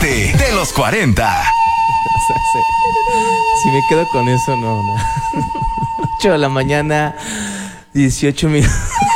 Marte de los 40. Si me quedo con eso, no. 8 de la mañana, 18 minutos.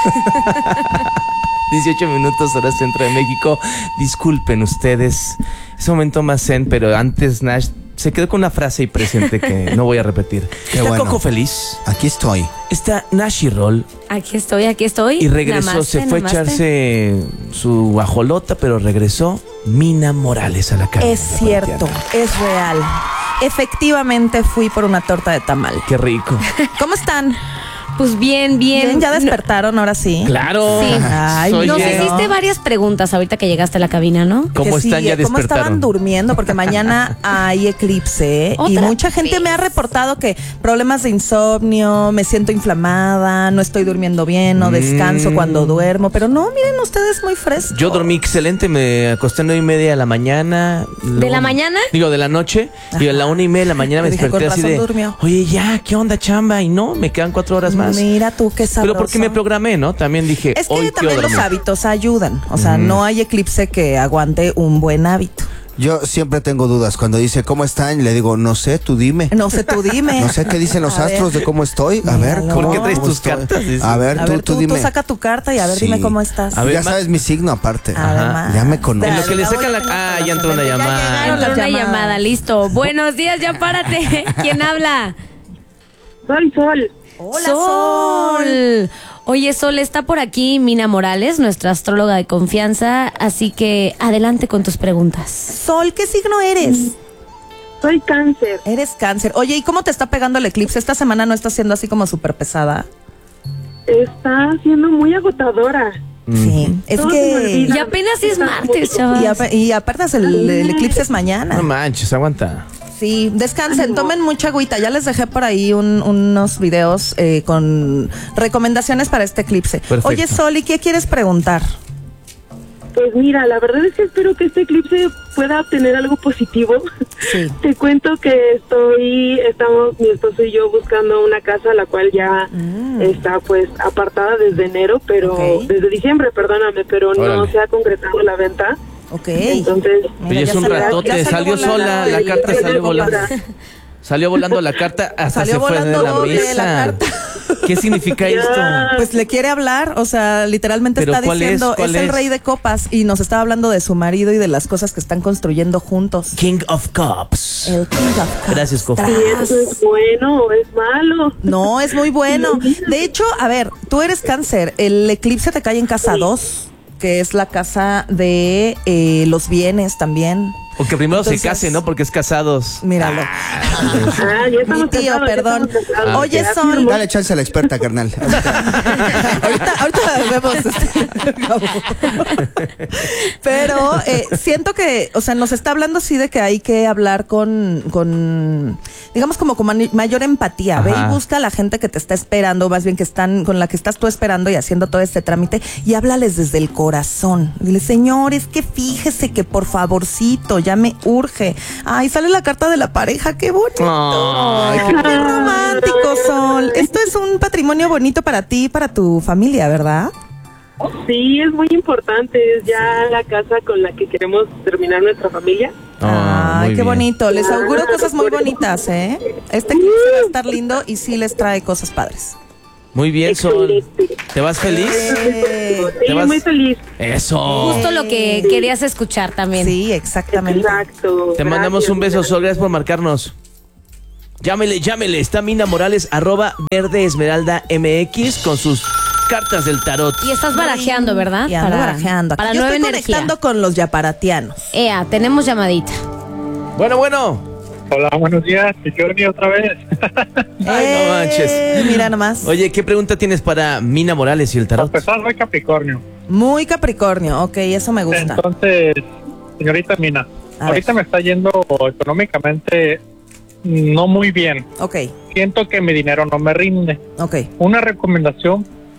18 minutos, hora centro de México. Disculpen ustedes. Es un momento más zen, pero antes Nash se quedó con una frase ahí presente que no voy a repetir. Qué Está bueno. Coco feliz. Aquí estoy. Está Nash y Roll. Aquí estoy. Y regresó, Namaste, se fue a namaste. echarse su guajolota, pero regresó Mina Morales a la cabina. Es cierto, es real. Efectivamente fui por una torta de tamal. Qué rico. ¿Cómo están? Pues bien. Bien, ya despertaron, ahora sí. Claro. Sí. Ay, Oye, Nos Oye. hiciste varias preguntas ahorita que llegaste a la cabina, ¿no? ¿cómo Que sí, están? Ya ¿cómo estaban despertaron. durmiendo? Porque mañana hay eclipse y ¿Otra mucha gente vez? me ha reportado que problemas de insomnio, me siento inflamada, no estoy durmiendo bien, no descanso cuando duermo. Pero no, miren ustedes muy frescos. Yo dormí excelente, me acosté a 9:30 de la mañana. ¿De la mañana? Digo, de la noche. Y a la 1:30 de la mañana me Dije, desperté con así razón de, durmió. oye, ya, ¿qué onda, chamba? Y no, me quedan 4 horas más. Mira tú qué sabroso. Pero porque me programé, ¿no? También dije, Es que hoy también quiero los dormir. hábitos ayudan. O sea, no hay eclipse que aguante un buen hábito. Yo siempre tengo dudas. Cuando dice, ¿cómo están? Le digo, no sé, tú dime. No sé, tú dime. No sé qué dicen los A ver. astros de cómo estoy. A ver, Míralo. ¿cómo, ¿Por qué traes cómo tus estoy? cartas? Dice. A ver, A ver, tú dime. tú saca tu carta y a ver, Sí. dime cómo estás. A ver, Ya sabes mi signo aparte. Además. Ya me En conoces. lo que le sacan la... Ah, ya entró una llamada. llegaron. Entró las una llamadas. llamada, listo. Buenos días, ya párate. ¿Quién habla? Soy Sol. Hola, Sol. Oye, Sol, está por aquí Mina Morales, nuestra astróloga de confianza, así que adelante con tus preguntas. Sol, ¿qué signo eres? Soy Cáncer. Eres Cáncer. Oye, ¿y cómo te está pegando el eclipse? Esta semana no está siendo así como súper pesada. Está siendo muy agotadora. Sí. Es Todo se me que... olvida. Y apenas es martes, Y, chavas. y apenas el eclipse es mañana. No manches, aguanta. Sí, descansen, tomen mucha agüita. Ya les dejé por ahí unos videos con recomendaciones para este eclipse. Perfecto. Oye, Sol, ¿y qué quieres preguntar? Pues mira, la verdad es que espero que este eclipse pueda obtener algo positivo. Sí. Te cuento que estamos mi esposo y yo buscando una casa, la cual ya está pues apartada desde enero, pero Ok. desde diciembre, perdóname, pero no Órale. se ha concretado la venta. Ok. Entonces, Mira, Oye, es ya un salió- ratote, ya salió sola, la carta salió volando. Salió volando la carta, hasta Salió se fue de volando la doble mesa. la carta. ¿Qué significa esto? Pues le quiere hablar, o sea, literalmente ¿Pero está cuál es? diciendo, ¿Cuál es el es? rey de copas y nos estaba hablando de su marido y de las cosas que están construyendo juntos. King of Cups. El King of Cups. Gracias, Coco. Tras. ¿y eso es bueno o es malo? No, es muy bueno. De hecho, a ver, tú eres Cáncer, el eclipse te cae en casa 2, que es la casa de los bienes también. O que primero Entonces- se case, ¿no? Porque es casados. Míralo. Ya estamos Mi tío, casados, ya perdón. estamos casados. Oye, Ya Sol. firmó. Dale chance a la experta, carnal. ahorita vemos pero siento que, o sea, nos está hablando así de que hay que hablar con digamos como con mayor empatía. Ve Ajá. y busca a la gente que te está esperando, más bien que están, con la que estás tú esperando y haciendo todo este trámite, y háblales desde el corazón. Dile, señores, que fíjese que por favorcito, ya me urge. Ay, sale la carta de la pareja, qué bonito. Ay, Qué romántico, Sol. Esto es un patrimonio bonito para ti y para tu familia, ¿verdad? Sí, es muy importante, es ya la casa con la que queremos terminar nuestra familia. Ay, muy qué bien. bonito. Les auguro cosas muy bonitas, ¿eh? Este eclipse va a estar lindo y sí les trae cosas padres. Muy bien, Sol. Excelente. ¿Te vas feliz? Sí, ¿Te vas? muy feliz. Eso. Justo lo que querías escuchar también. Sí, exactamente. Exacto. Te mandamos Gracias, un beso, Sol. Gracias por marcarnos. Llámele. Está Mina Morales, @verdeesmeralda_mx con sus cartas del tarot. Y estás barajeando, ¿verdad? Y ando barajeando. Para Yo nueva estoy energía. conectando con los yaparatianos. Ea, tenemos llamadita. Bueno. Hola, buenos días. Johnny otra vez. Ay, no manches. Mira nomás. Oye, ¿qué pregunta tienes para Mina Morales y el Para tarot? empezar, soy Capricornio. Muy Capricornio. Ok, eso me gusta. Entonces, señorita Mina, A ahorita me está yendo económicamente no muy bien. Ok, Siento que mi dinero no me rinde. ok. Una recomendación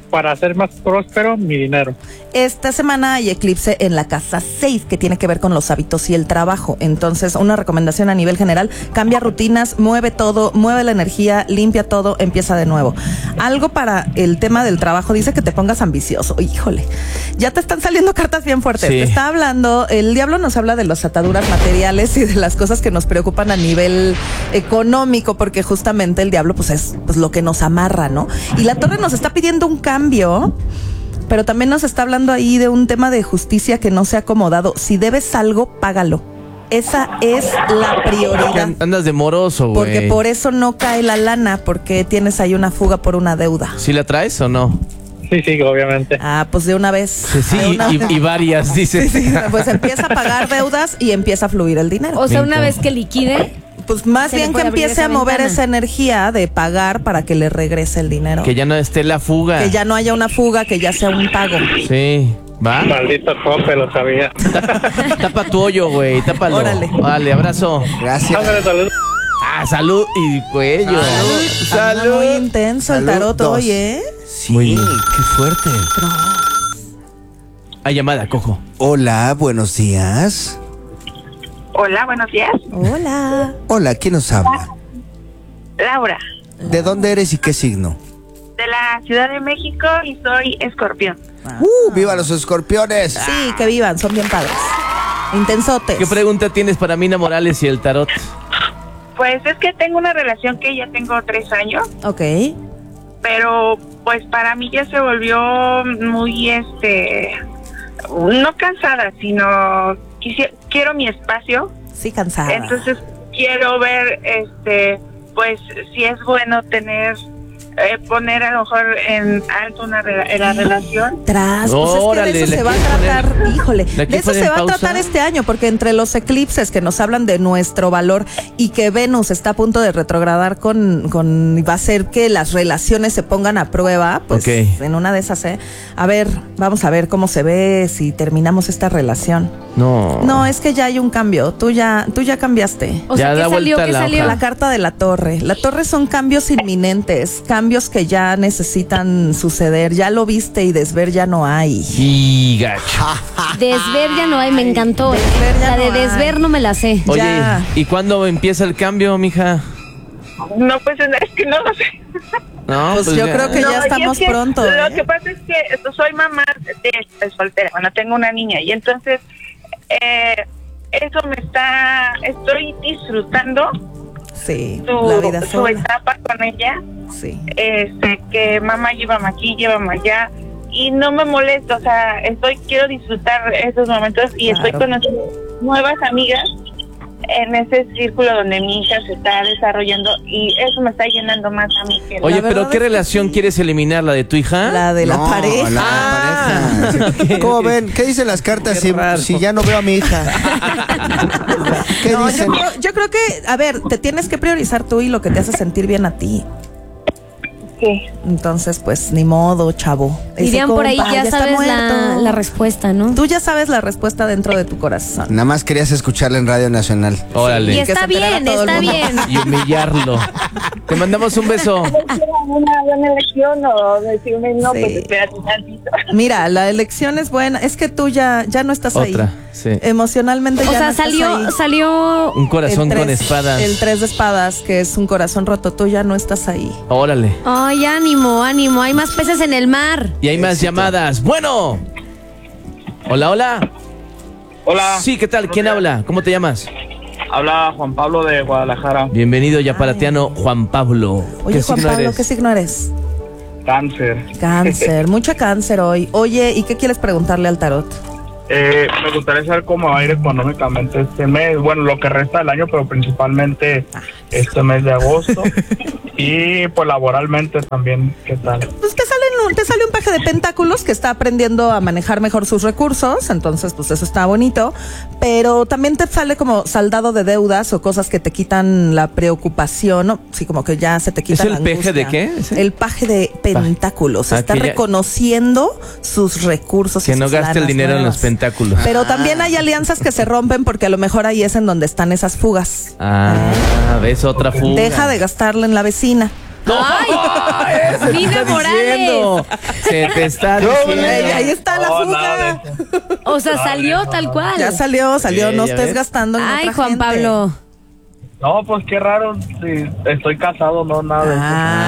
para hacer más próspero mi dinero. Esta semana hay eclipse en la casa 6, que tiene que ver con los hábitos y el trabajo. Entonces, una recomendación a nivel general: cambia rutinas, mueve todo, mueve la energía, limpia todo, empieza de nuevo. Algo para el tema del trabajo, dice que te pongas ambicioso. Híjole, ya te están saliendo cartas bien fuertes. Sí. Te está hablando, el diablo nos habla de las ataduras materiales y de las cosas que nos preocupan a nivel económico, porque justamente el diablo pues es pues lo que nos amarra, ¿no? Y la torre nos está pidiendo un cambio, pero también nos está hablando ahí de un tema de justicia que no se ha acomodado. Si debes algo, págalo. Esa es la prioridad. Andas de moroso, güey. Porque por eso no cae la lana, porque tienes ahí una fuga por una deuda. ¿Sí la traes o no? Sí, obviamente. Ah, pues de una vez. Sí, De una vez. y varias, dice. Sí, pues empieza a pagar deudas y empieza a fluir el dinero. O sea, una Vinco. vez que liquide, Pues más Se le bien que puede abrir empiece esa a mover ventana. esa energía de pagar para que le regrese el dinero. Que ya no esté la fuga. Que ya no haya una fuga, que ya sea un pago. Sí, ¿va? Maldito tope, lo sabía. Tapa tu hoyo, güey, tápalo. Órale. Vale, abrazo. Gracias. Ándale, salud. Ah, salud y cuello. Anda muy intenso el Salud, tarot dos. hoy, ¿eh? Sí, Muy bien. qué fuerte. Hay llamada, cojo. Hola, buenos días. Hola, buenos días. Hola. Hola, ¿quién nos habla? Laura, ¿De dónde eres y qué signo? de la Ciudad de México y soy escorpión. ¡Viva los escorpiones! Sí, que vivan, son bien padres. Intensotes. ¿Qué pregunta tienes para Mina Morales y el tarot? Pues es que tengo una relación que ya tengo 3 años, Ok. pero pues para mí ya se volvió muy, no cansada, sino quiero mi espacio. Sí, cansada. Entonces quiero ver, pues si es bueno tener, poner a lo mejor en alto la relación. Tras, pues Órale, es que de eso ¿la se va a quieres tratar, poner- híjole, la de quieres eso poner se en va a pausa? tratar este año, porque entre los eclipses que nos hablan de nuestro valor y que Venus está a punto de retrogradar va a hacer que las relaciones se pongan a prueba, pues Ok. en una de esas, a ver, vamos a ver cómo se ve si terminamos esta relación. No. No, es que ya hay un cambio, tú ya cambiaste. o Ya sea, da ¿qué salió? vuelta ¿Qué la salió? hoja. La carta de la torre. La torre son cambios inminentes, cambios que ya necesitan suceder. Ya lo viste y desver ya no hay. Y gacho. Desver ya no hay, me encantó. Desver ya La de no hay. desver no me la sé. Oye, Ya. ¿y cuándo empieza el cambio, mija? No, pues es que no lo sé. No, Pues yo creo que No, ya y es estamos que pronto. Lo que pasa es que soy mamá de soltera, bueno, tengo una niña y entonces eso estoy disfrutando Sí, la vida su sola. etapa con ella, Sí. que mamá llévame aquí, llévame allá y no me molesta, o sea, quiero disfrutar esos momentos y Claro. estoy conociendo nuevas amigas en ese círculo donde mi hija se está desarrollando y eso me está llenando más a mí que Oye, La pero verdad ¿qué es que relación sí. quieres eliminar? ¿La de tu hija? La de la No, pareja. la pareja. ¿Cómo ven? ¿Qué dicen las cartas Qué raro. si ya no veo a mi hija? ¿Qué No, dicen? yo creo que, a ver, te tienes que priorizar tú y lo que te hace sentir bien a ti. sí. Entonces, pues, ni modo, chavo. Ese Dirían por ahí, compa ya está sabes muerto. la respuesta, ¿no? Tú ya sabes la respuesta dentro de tu corazón. Nada más querías escucharla en Radio Nacional. Órale. Y que está se enterara bien, todo el está mundo. bien. Y humillarlo. Te mandamos un beso. ¿Una buena elección o decirme no, Sí. pues espérate tantito? Mira, la elección es buena. Es que tú ya no estás Otra, ahí. sí. Emocionalmente O ya sea, no estás ahí. salió Un corazón El con tres- espadas. El 3 de espadas, que es un corazón roto. Tú ya no estás ahí. Órale. Ay, ánimo, ánimo. Hay más peces en el mar. Y hay más llamadas. Bueno. Hola, hola. Hola. Sí, ¿qué tal? ¿Quién habla? ¿Cómo te llamas? Habla Juan Pablo de Guadalajara. Bienvenido, yapalatiano Juan Pablo. Oye, Juan signo Pablo, eres? ¿qué signo eres? Cáncer. Cáncer, mucho cáncer hoy. Oye, ¿y qué quieres preguntarle al tarot? Me gustaría saber cómo va a ir económicamente este mes. Bueno, lo que resta del año, pero principalmente este mes de agosto. Y pues laboralmente también, ¿qué tal? Pues te sale un paje de pentáculos que está aprendiendo a manejar mejor sus recursos, entonces pues eso está bonito, pero también te sale como saldado de deudas o cosas que te quitan la preocupación, ¿no? Sí, como que ya se te quita ¿Es la el peje de angustia. qué? ¿Ese? El paje de pentáculos, Ah, está que ya- reconociendo sus recursos. y Que no sus gaste el lanas dinero en los nuevas. pentáculos. Pero también hay alianzas que se rompen porque a lo mejor ahí es en donde están esas fugas. Ah, ves otra fuga. Deja de gastarle en la vecina. ¡Ay! Se te Mina está Morales. diciendo. Se te está diciendo. Ahí está la No, fuga. nada de eso. O sea, salió tal cual. Ya salió, Sí, no ya estés ves. gastando en Ay, otra Juan gente. Pablo. No, pues qué raro. Sí, estoy casado, no, nada de eso.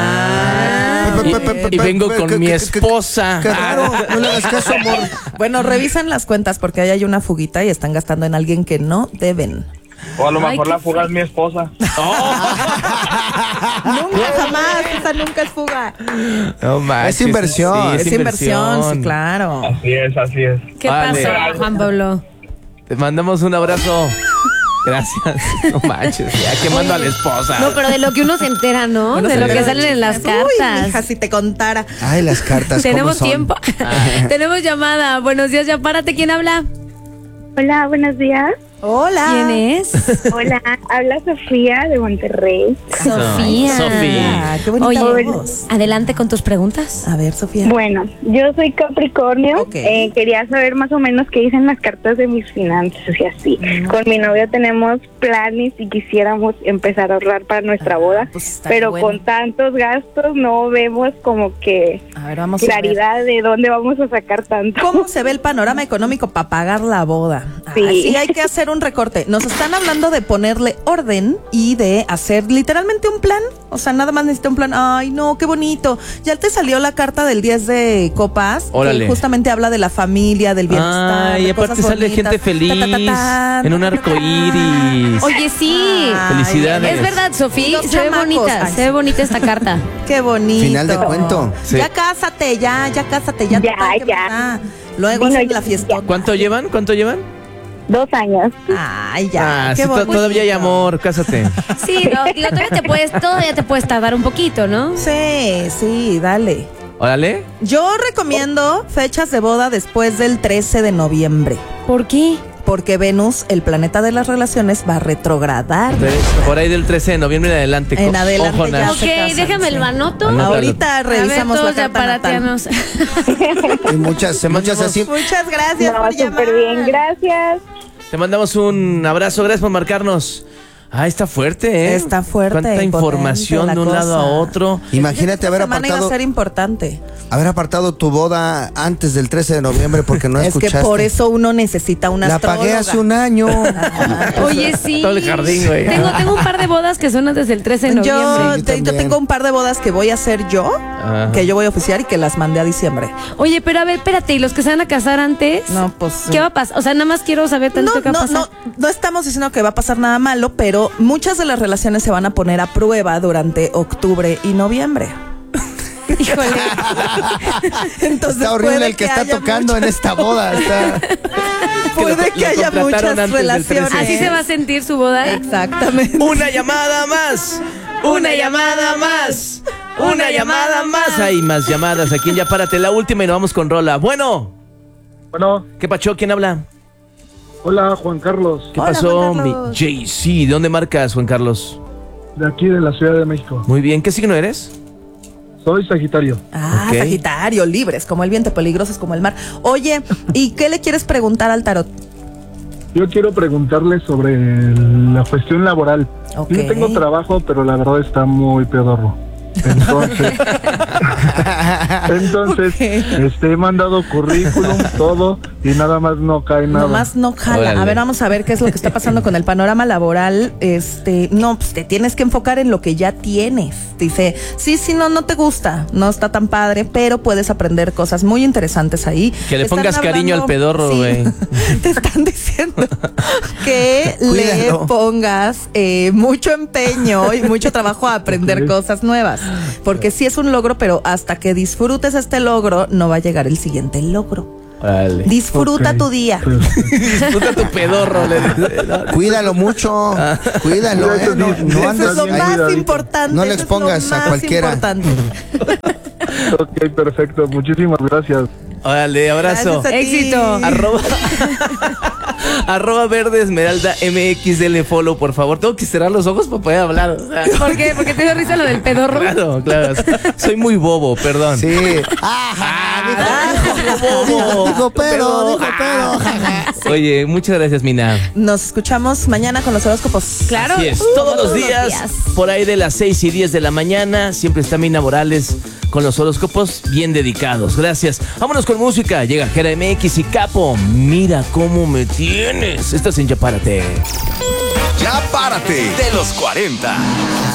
Ah. Y vengo con mi esposa. Qué raro, no le hagas caso, amor. Bueno, revisen las cuentas porque ahí hay una fuguita y están gastando en alguien que no deben. O a lo Ay, mejor qué la fuga es mi esposa. Nunca jamás, esa nunca es fuga. No manches, Es inversión. Es inversión, sí, claro. Así es, así es. ¿Qué Vale. pasó, Juan Pablo? Te mandamos un abrazo. Gracias. No manches, ya quemando a la esposa. No, pero de lo que uno se entera, ¿no? Bueno, de lo se que entera salen en las Uy, cartas. mija, si te contara. Ay, las cartas. ¿cómo Tenemos son? tiempo. Tenemos llamada. Buenos días, ya párate. ¿Quién habla? Hola, buenos días. Hola. ¿Quién es? Hola, habla Sofía de Monterrey. Sofía. Sofía. Ah, qué bonita Oye, voz. adelante con tus preguntas. A ver, Sofía. Bueno, yo soy Capricornio. Ok. Quería saber más o menos qué dicen las cartas de mis finanzas y así. Con mi novio tenemos planes y quisiéramos empezar a ahorrar para nuestra boda, pues está pero bueno. con tantos gastos no vemos como que A ver, vamos a ver. claridad de dónde vamos a sacar tanto. ¿Cómo se ve el panorama económico para pagar la boda? Sí. Sí, hay que hacer un recorte. Nos están hablando de ponerle orden y de hacer literalmente un plan. O sea, nada más necesita un plan. Ay, no, qué bonito. Ya te salió la carta del 10 de copas. Órale. Que justamente habla de la familia, del bienestar. Ay, de aparte cosas sale bonitas. gente feliz Ta. en un arco iris. Oye, sí. Ay, Felicidades. Es verdad, Y Sofía. los Se ve chamacos. bonita. Ay, Se ve bonita esta carta. Qué bonito. Final de cuento. Sí. Ya cásate, ya cásate, ya. Ya, total, que ya. va. Luego Vino hacen ya, la fiesta. ¿Cuánto llevan? 2 años. Ay, ya. Sí, qué bonito. todavía hay amor, cásate. Sí, no, digo, todavía te puedes tardar un poquito, ¿no? Sí, dale. Órale. Yo recomiendo fechas de boda después del 13 de noviembre, ¿Por qué? porque Venus, el planeta de las relaciones, va a retrogradar. Por ahí del 13 de noviembre en adelante. En adelante Ojo, ya. Nash. Ok, se casan, déjame sí. el manoto. Anótalo. Ahorita revisamos a ver, todos la ya carta natal. paratianos. Y muchas así. Muchas gracias No, por llamar. súper bien, gracias. Te mandamos un abrazo, gracias por marcarnos. Ah, está fuerte, ¿eh? Está fuerte, Cuánta impotente información la de un lado a cosa. otro. Imagínate haber Esta semana iba a apartado, ser importante. tu boda antes del 13 de noviembre porque no Es escuchaste. que por eso uno necesita una La pagué hace un año. Oye, sí. Todo el jardín, güey. Tengo un par de bodas que son antes del 13 de noviembre. Sí, Yo también. tengo un par de bodas que voy a hacer yo, Ajá. que yo voy a oficiar y que las mandé a diciembre. Oye, pero a ver, espérate, ¿y los que se van a casar antes? No, pues. ¿Qué va a pasar? O sea, nada más quiero saber tanto qué va a pasar. No estamos diciendo que va a pasar nada malo, pero muchas de las relaciones se van a poner a prueba durante octubre y noviembre. Híjole. Entonces Está horrible puede el que está haya tocando en esta boda. Puede que haya contrataron muchas antes del relaciones. 13. ¿Así se va a sentir su boda? Exactamente. Una llamada más. Una llamada más. Una llamada más. Hay más llamadas. Aquí en Ya Párate, la última y nos vamos con rola. Bueno, Bueno, ¿qué pacho? ¿Quién habla? hola Juan Carlos, ¿Qué Hola, pasó, Juan mi Carlos. JC? ¿De dónde marcas, Juan Carlos? de aquí de la Ciudad de México. Muy bien. ¿Qué signo eres? Soy Sagitario. Ah, Ok. Sagitario, libres como el viento, peligrosos como el mar. Oye, ¿y qué le quieres preguntar al tarot? Yo quiero preguntarle sobre la cuestión laboral. Ok. Yo tengo trabajo, pero la verdad está muy pedorro. Entonces, Ok. he mandado currículum, todo, y nada más no cae nada. Nomás no jala. Órale. A ver, vamos a ver qué es lo que está pasando con el panorama laboral. No, pues te tienes que enfocar en lo que ya tienes. Dice, sí, no te gusta, no está tan padre, pero puedes aprender cosas muy interesantes ahí. Que le Te están pongas cariño al hablando- pedorro, Sí. güey. Te están diciendo que le Cuídalo. pongas mucho empeño y mucho trabajo a aprender Ok. cosas nuevas. Porque sí es un logro, pero hasta que disfrutes este logro, no va a llegar el siguiente logro. Vale. Disfruta Ok. tu día. Disfruta tu pedorro. Le dice, ¿no? Cuídalo mucho. Cuídalo, No Eso andes es lo ahí. más importante. No le eso es lo expongas a más cualquiera. importante. Ok, perfecto. Muchísimas gracias. Órale, abrazo. Gracias a ti. Éxito. Arroba Verde Esmeralda MXL follow, por favor. Tengo que cerrar los ojos para poder hablar. O sea, ¿Por qué? Porque te dio risa lo del pedorro. claro. Soy muy bobo, perdón. Sí. Ah, bobo. Dijo pedo, Pedo. dijo pedo. Oye, muchas gracias, Mina. Nos escuchamos mañana con los horóscopos. Claro. Así es, todos los días, por ahí de las 6:10 de la mañana, siempre está Mina Morales con los horóscopos bien dedicados. Gracias. Vámonos con música. Llega Jera MX y Capo. Mira cómo me tienes. Estás en Ya Párate. Ya párate de los 40.